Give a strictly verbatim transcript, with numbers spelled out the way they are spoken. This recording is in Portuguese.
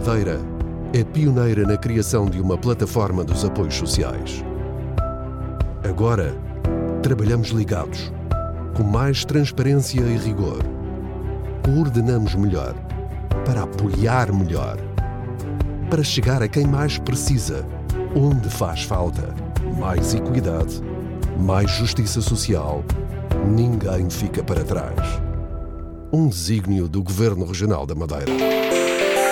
Madeira é pioneira na criação de uma plataforma dos apoios sociais. Agora, trabalhamos ligados, com mais transparência e rigor. Coordenamos melhor, para apoiar melhor, para chegar a quem mais precisa, onde faz falta. Mais equidade, mais justiça social, ninguém fica para trás. Um desígnio do Governo Regional da Madeira.